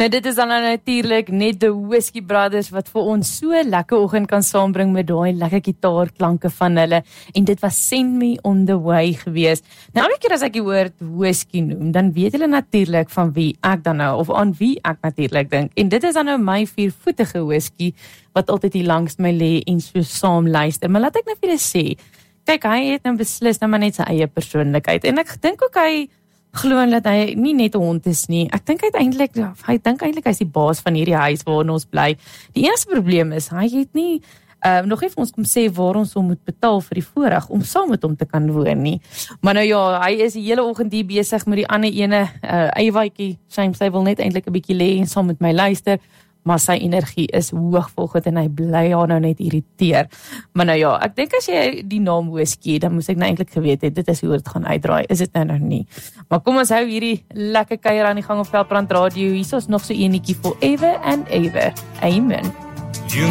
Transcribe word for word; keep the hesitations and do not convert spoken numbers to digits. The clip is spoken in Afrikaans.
Nou, dit is dan nou natuurlik net die Whiskey Brothers wat vir ons so lekker oggend kan saambring met daai lekker gitaarklanke van hulle. En dit was Send Me On The Way gewees. Nou, elke keer as ek die woord whisky noem, dan weet julle natuurlik van wie ek dan nou, of aan wie ek natuurlik dink. En dit is dan nou my viervoetige whisky, wat altyd hier langs my lê en so saam luister. Maar laat ek nou vir julle sê, kyk, hy het nou beslis nou maar net sy eie persoonlikheid. En ek dink ook hy glo dat hy nie net 'n hond is nie. Ek dink uiteindelik, hy dink eintlik hy's die baas van hierdie huis waarin ons bly. Die enigste probleem is, hy het nie uh, nog nie vir ons kom sê waar ons hom moet betaal vir die voorreg om saam met hom te kan woon nie. Maar nou ja, hy is die hele oggend hier besig met die ander ene, uh, eiwaaitjie, sy, sy wil net eintlik 'n bietjie lê en saam met my luister, maar sy energie is hoog volgens en hy bly haar nou net irriteer. Maar nou ja, ek dink as jy die naam whisky, dan moes ek nou eintlik geweet het, dit is hoe het gaan uitdraai, is dit nou nog nie. Maar kom ons hou hierdie lekker kuier aan die gang op Veldbrand Radio, hier is ons nog so enetjie forever and ever. Amen.